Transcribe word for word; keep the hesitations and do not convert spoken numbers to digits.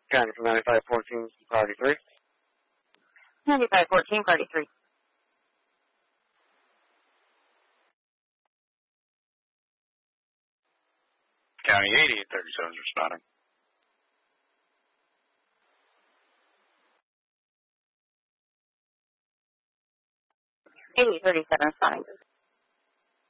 County from ninety-five fourteen, priority three. ninety-five fourteen, priority three. County eighty-eight thirty-seven is responding. eighty-eight thirty-seven responding.